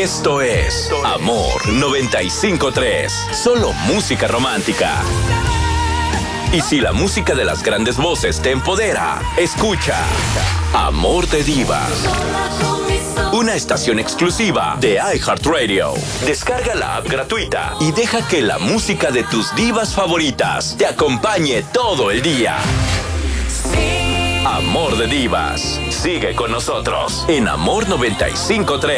Esto es Amor 95.3. Solo música romántica. Y si la música de las grandes voces te empodera, escucha Amor de Divas. Una estación exclusiva de iHeartRadio. Descarga la app gratuita y deja que la música de tus divas favoritas te acompañe todo el día. Amor de Divas. Sigue con nosotros en Amor 95.3.